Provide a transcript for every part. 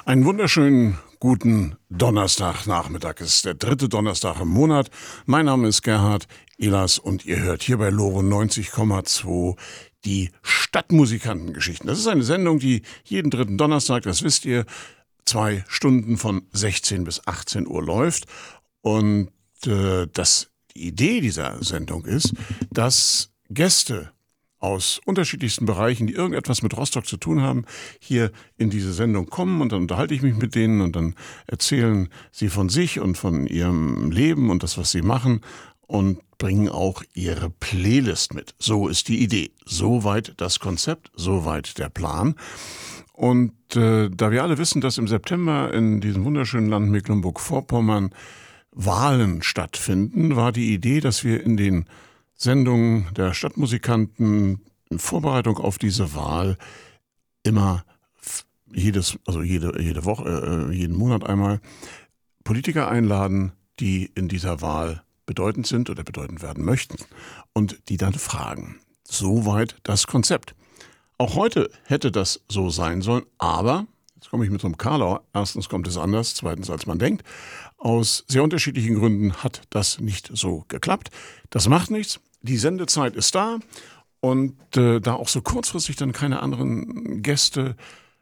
Einen wunderschönen guten Donnerstagnachmittag. Es ist der dritte Donnerstag im Monat. Mein Name ist Gerhard Ehlers und ihr hört hier bei Loro 90,2 die Stadtmusikantengeschichten. Das ist eine Sendung, die jeden dritten Donnerstag, das wisst ihr, 2 Stunden von 16 bis 18 Uhr läuft. Und die Idee dieser Sendung ist, dass Gäste aus unterschiedlichsten Bereichen, die irgendetwas mit Rostock zu tun haben, hier in diese Sendung kommen und dann unterhalte ich mich mit denen und dann erzählen sie von sich und von ihrem Leben und das, was sie machen und bringen auch ihre Playlist mit. So ist die Idee. Soweit das Konzept, soweit der Plan. Und da wir alle wissen, dass im September in diesem wunderschönen Land Mecklenburg-Vorpommern Wahlen stattfinden, war die Idee, dass wir in den Sendungen der Stadtmusikanten in Vorbereitung auf diese Wahl immer jede Woche, jeden Monat einmal Politiker einladen, die in dieser Wahl bedeutend sind oder bedeutend werden möchten und die dann fragen. Soweit das Konzept. Auch heute hätte das so sein sollen, aber, jetzt komme ich mit so einem Karlauer, erstens kommt es anders, zweitens als man denkt, aus sehr unterschiedlichen Gründen hat das nicht so geklappt. Das macht nichts. Die Sendezeit ist da und da auch so kurzfristig dann keine anderen Gäste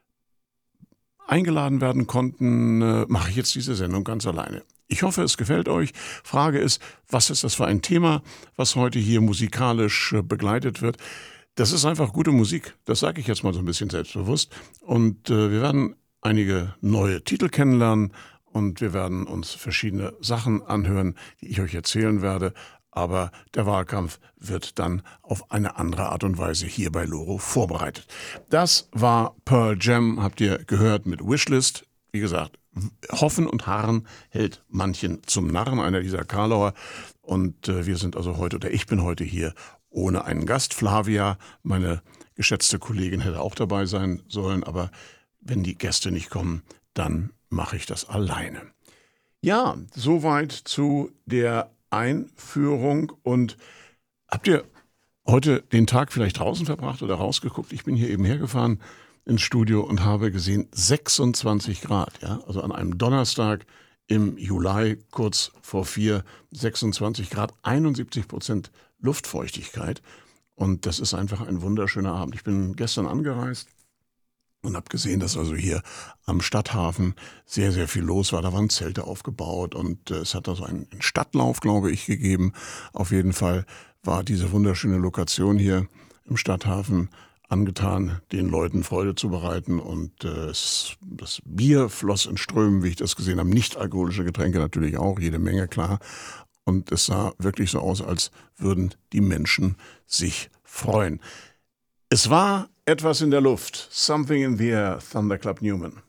eingeladen werden konnten, mache ich jetzt diese Sendung ganz alleine. Ich hoffe, es gefällt euch. Frage ist, was ist das für ein Thema, was heute hier musikalisch begleitet wird? Das ist einfach gute Musik, das sage ich jetzt mal so ein bisschen selbstbewusst. Und wir werden einige neue Titel kennenlernen und wir werden uns verschiedene Sachen anhören, die ich euch erzählen werde. Aber der Wahlkampf wird dann auf eine andere Art und Weise hier bei Loro vorbereitet. Das war Pearl Jam, habt ihr gehört, mit Wishlist. Wie gesagt, Hoffen und Harren hält manchen zum Narren, einer dieser Karlauer. Und wir sind also heute, oder ich bin heute hier ohne einen Gast. Flavia, meine geschätzte Kollegin, hätte auch dabei sein sollen. Aber wenn die Gäste nicht kommen, dann mache ich das alleine. Ja, soweit zu der Einführung. Und habt ihr heute den Tag vielleicht draußen verbracht oder rausgeguckt? Ich bin hier eben hergefahren ins Studio und habe gesehen 26 Grad. Ja? Also an einem Donnerstag im Juli, kurz vor 4, 26 Grad, 71% Luftfeuchtigkeit. Und das ist einfach ein wunderschöner Abend. Ich bin gestern angereist und habe gesehen, dass also hier am Stadthafen sehr, sehr viel los war. Da waren Zelte aufgebaut und es hat also einen Stadtlauf, glaube ich, gegeben. Auf jeden Fall war diese wunderschöne Lokation hier im Stadthafen angetan, den Leuten Freude zu bereiten. Und das Bier floss in Strömen, wie ich das gesehen habe. Nicht-alkoholische Getränke natürlich auch, jede Menge, klar. Und es sah wirklich so aus, als würden die Menschen sich freuen. Es war etwas in der Luft. Something in the Air, Thunderclap Newman.